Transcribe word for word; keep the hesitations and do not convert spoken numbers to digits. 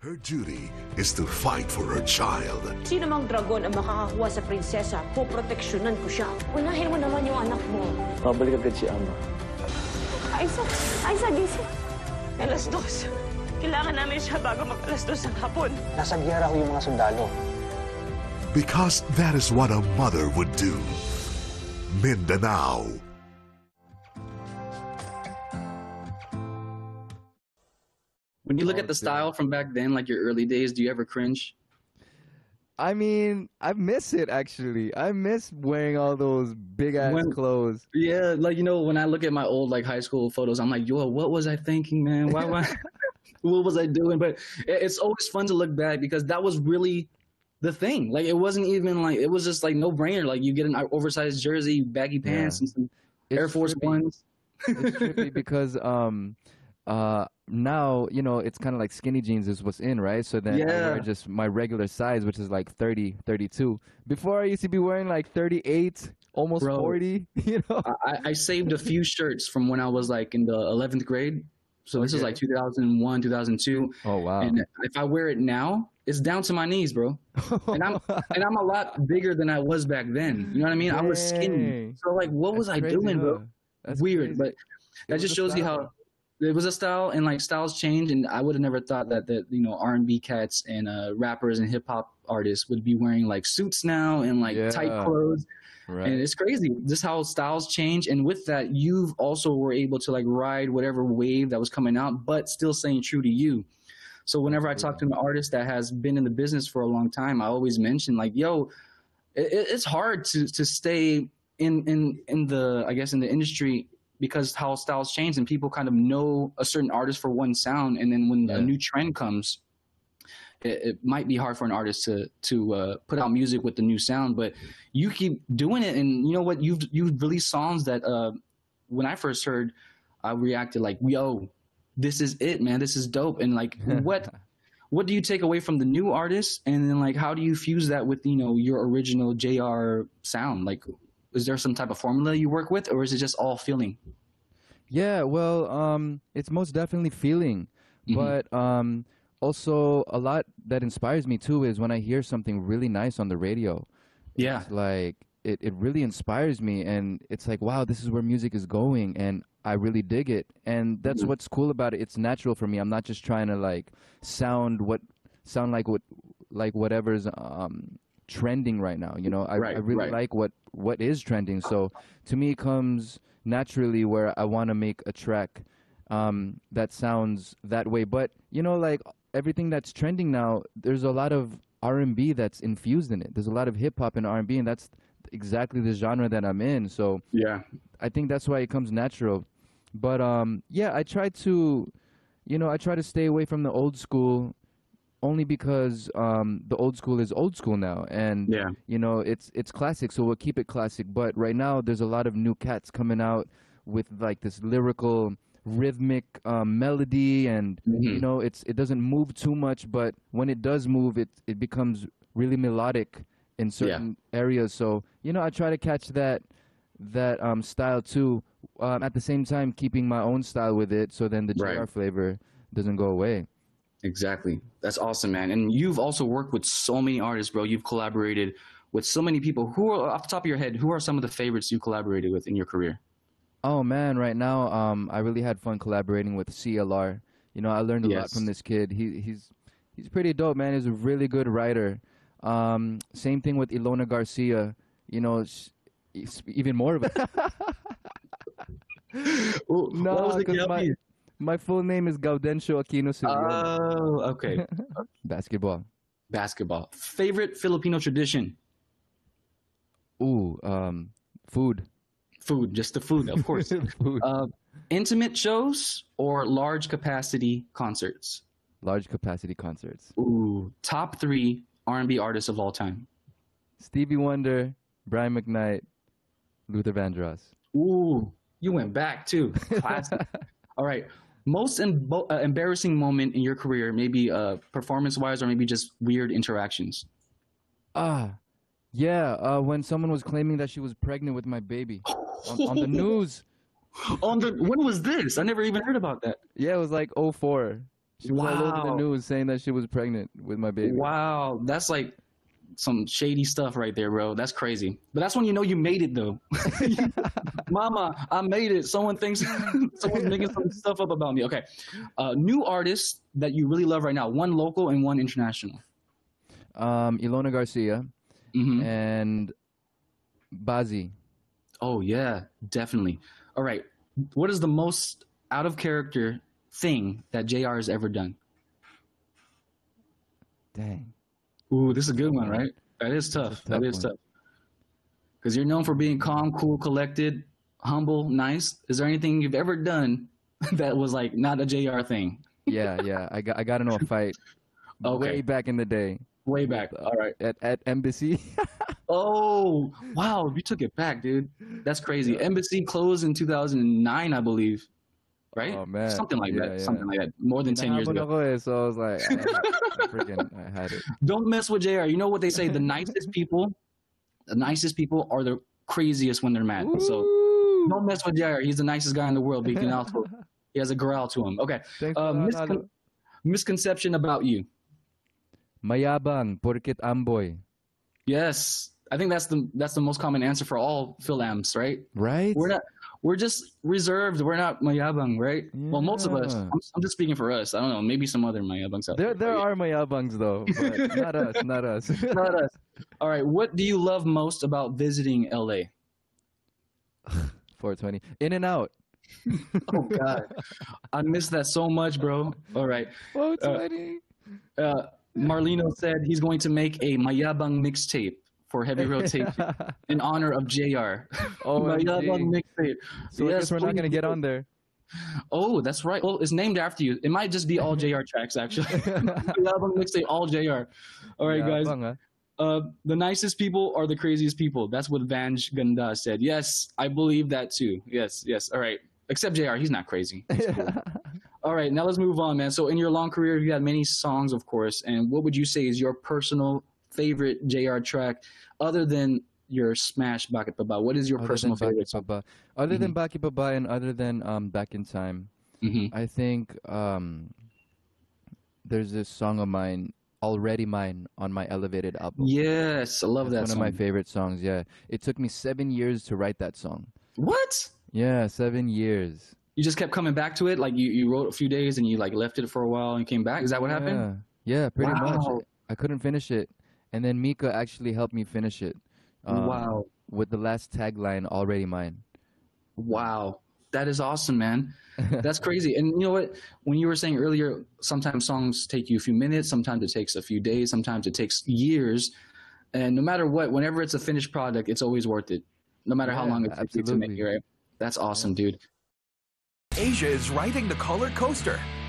Her duty is to fight for her child. Sino mang dragon ang makakakuha sa prinsesa, poproteksyonan ko siya. Unahin mo naman yung anak mo. Mabalik agad si Ama. Aiza, Aiza, gising. Alas dos. Kailangan namin siya bago mag-alas dos ng hapon. Nasa giyara ko yung mga sundalo. Because that is what a mother would do. Mindanao. When you look at the style from back then, like your early days, do you ever cringe? I mean, I miss it actually. I miss wearing all those big ass When- clothes. Yeah, like, you know, when I look at my old like high school photos, I'm like, yo, what was I thinking, man? Why, why, what was I doing? But it- it's always fun to look back because that was really the thing. Like, it wasn't even like, it was just like no brainer. Like, you get an oversized jersey, baggy pants, Yeah. and some It's Air Force trippy. Ones. It's trippy because um, uh, now you know it's kind of like skinny jeans is what's in, right? So then I wear Yeah. just my regular size, which is like thirty, thirty-two. Before I used to be wearing like thirty-eight, almost Bro. forty. You know. I, I saved a few shirts from when I was like in the eleventh grade. So this is Okay. like two thousand one, two thousand two. Oh wow. And if I wear it now, it's down to my knees, bro. And I'm and I'm a lot bigger than I was back then. You know what I mean? I was skinny. Dang. So like, what was That's I crazy, doing, bro? huh? That's Weird, crazy. but that was just a shows you style. how it was a style, and like styles change. And I would have never thought that that you know R and B cats and uh, rappers and hip hop artists would be wearing like suits now and like tight Yeah. clothes. Right. And it's crazy just how styles change. And with that, you've also were able to like ride whatever wave that was coming out, but still staying true to you. So whenever I talk to an artist that has been in the business for a long time, I always mention like, yo, it, it's hard to, to stay in, in, in the, I guess in the industry because how styles change and people kind of know a certain artist for one sound. And then when Yeah. a new trend comes, it, it might be hard for an artist to to uh, put out music with the new sound, but you keep doing it, and you know what? You've you've released songs that uh, when I first heard, I reacted like, "Yo, this is it, man! This is dope!" And like, what what do you take away from the new artists, and then like, how do you fuse that with you know your original J R sound? Like, is there some type of formula you work with, or is it just all feeling? Yeah, well, um, it's most definitely feeling, Mhm. but um, also a lot that inspires me too is when I hear something really nice on the radio. Yeah. It's like it, it really inspires me, and it's like, wow, this is where music is going, and I really dig it. And that's Mhm. what's cool about it. It's natural for me. I'm not just trying to like sound what sound like what like whatever's um trending right now. You know, I, Right, I really right. like what what is trending. So to me, it comes naturally where I want to make a track um, that sounds that way. But you know, like everything that's trending now, there's a lot of R and B that's infused in it. There's a lot of hip hop and R and B, and that's exactly the genre that I'm in. So Yeah. I think that's why it comes natural. But um, yeah, I try to, you know, I try to stay away from the old school, only because um, the old school is old school now, and Yeah. you know, it's it's classic, so we'll keep it classic. But right now, there's a lot of new cats coming out with like this lyrical, rhythmic um, melody, and you Mhm. know, it's it doesn't move too much, but when it does move, it it becomes really melodic in certain areas. So you know, I try to catch that that um, style too, um, at the same time keeping my own style with it, so then the Right. J R flavor doesn't go away. Exactly. That's awesome, man. And you've also worked with so many artists, bro. You've collaborated with so many people. Who are, off the top of your head, who are some of the favorites you collaborated with in your career? Oh man, right now, um, I really had fun collaborating with C L R. You know, I learned a lot Yes. from this kid. He he's he's pretty dope, man. He's a really good writer. Um, same thing with Ilona Garcia. You know, sh- it's even more of a What no, was the because my Gaudencio? my full name is Gaudencio Aquino Siliona. Oh, okay. Basketball. Basketball. Favorite Filipino tradition? Ooh, um, food. Food, just the food, of course. Food. uh, intimate shows or large capacity concerts? Large capacity concerts. Ooh, top three R and B artists of all time. Stevie Wonder, Brian McKnight, Luther Vandross. Ooh, you went back too. Classic. All right. Most embo- uh, embarrassing moment in your career, maybe uh, performance-wise or maybe just weird interactions. Ah, yeah. Uh, when someone was claiming that she was pregnant with my baby on, on the news. On the when was this? I never even heard about that. Yeah, it was like oh four. She was all over the Wow. news saying that she was pregnant with my baby. Wow, that's like some shady stuff right there, bro. That's crazy. But that's when you know you made it, though. Mama, I made it. Someone thinks someone's making some stuff up about me. Okay, uh, new artists that you really love right now. One local and one international. Um, Ilona Garcia Hmm. and Bazi. Oh yeah, definitely. All right, what is the most out of character thing that J R has ever done? Dang. Ooh, this is a good one, right? That is tough. tough That is one. tough. Because you're known for being calm, cool, collected, humble, nice. Is there anything you've ever done that was like not a J R thing? Yeah, yeah. I got I got into a fight Okay. way back in the day Way back. All right. at at Embassy. Oh, wow. You took it back, dude. That's crazy. Embassy closed in two thousand nine, I believe. Right? Oh, man. Something like Yeah, that. yeah. Something like that. More than ten years Hinahabol ago. ako eh, so I was like, I, I freaking I had it. Don't mess with J R. You know what they say? The nicest people, the nicest people are the craziest when they're mad. So Woo! don't mess with J R. He's the nicest guy in the world, but he can also he has a growl to him. Okay. Thanks Uh, for that, miscon- Lalo. misconception about you. Mayabang, porkit amboy. Yes. I think that's the that's the most common answer for all Phil Amps, right? Right? We're not we're just reserved. We're not mayabang, right? Well, most of us. Yeah. I'm, I'm just speaking for us. I don't know. Maybe some other mayabangs out There there. there are mayabangs though, but not us, not us. Not us. All right. What do you love most about visiting L A? four twenty. In and out. Oh God, I miss that so much, bro. All right. four twenty. Uh, Marlino said he's going to make a Mayabang mixtape for heavy rotation in honor of J R. Oh, Mayabang mixtape. so I guess we're not please gonna get do. on there. Oh, that's right. Well, it's named after you. It might just be all J R tracks, actually. Mayabang mixtape, all J R. All right, guys. Yabang, ah. Uh, the nicest people are the craziest people. That's what Vanj Ganda said. Yes, I believe that too. Yes, yes. All right. Except J R, he's not crazy. He's cool. All right, now let's move on, man. So in your long career, you had many songs, of course. And what would you say is your personal favorite J R track, other than your smash Bakit Pa Ba? What is your Other personal than favorite Bakit song? Pa Ba. Other than Baki Baba and other than um Back in Time, Mm-hmm. I think um there's this song of mine, Already Mine, on my Elevated album. Yes, I love That's that one song. of my favorite songs. Yeah, it took me seven years to write that song. What? Yeah, seven years. You just kept coming back to it? Like you, you wrote a few days and you like left it for a while and came back? Is that what happened? Yeah, yeah, pretty Wow. much. I couldn't finish it, and then Mika actually helped me finish it. um, Wow. With the last tagline, Already Mine. Wow. That is awesome, man. That's crazy. And you know what? When you were saying earlier, sometimes songs take you a few minutes, sometimes it takes a few days, sometimes it takes years. And no matter what, whenever it's a finished product, it's always worth it. No matter how Yeah, long it takes you to make absolutely. it, right? That's awesome, dude. Asia is riding the Color Coaster.